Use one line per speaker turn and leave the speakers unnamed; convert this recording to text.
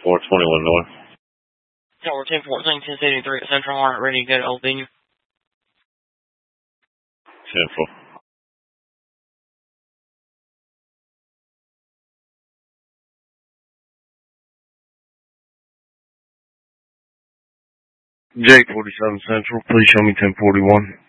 421 North.
Tower 1014, 1073 at Central Hornet, ready to go to Old Venue.
10-4.
J47 Central, please show me 1041.